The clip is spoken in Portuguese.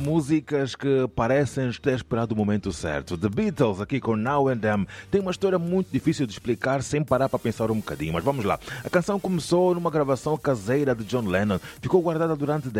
músicas que parecem ter esperado o momento certo. The Beatles, aqui com Now and Then, tem uma história muito difícil de explicar sem parar para pensar um bocadinho. Mas vamos lá. A canção começou numa gravação caseira de John Lennon, ficou guardada durante